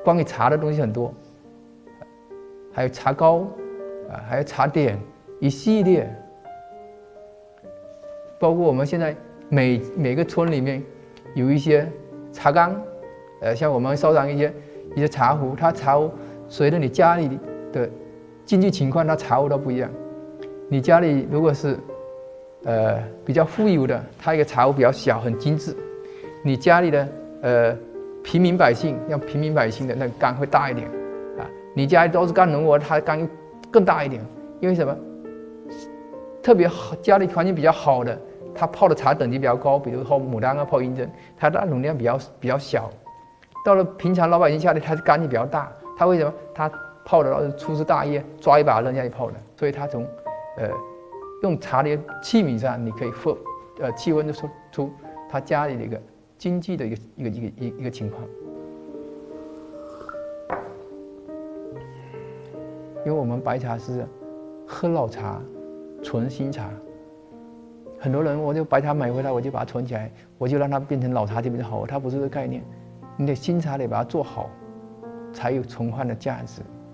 关于茶的东西很多，还有茶膏还有茶点一系列，包括我们现在每个村里面有一些茶缸，像我们收藏一些茶壶，它茶壶随着你家里的经济情况，它茶壶都不一样。你家里如果是比较富有的，它一个茶壶比较小，很精致；你家里的平民百姓，像平民百姓的那个缸会大一点啊。你家里都是干农活，它的缸更大一点，因为什么？特别好，家里环境比较好的，它泡的茶等级比较高，比如泡牡丹啊、泡银针，它的容量比较小。到了平常老百姓家里，它的缸就比较大。它为什么？它泡的都是粗枝大叶，抓一把扔下去泡的，所以它从用茶的器皿上，你可以气温就出他家里的一个经济的一个情况。因为我们白茶是喝老茶，存新茶。很多人我就白茶买回来，我就把它存起来，我就让它变成老茶就比较好。它不是这个概念，你的新茶得把它做好，才有存换的价值。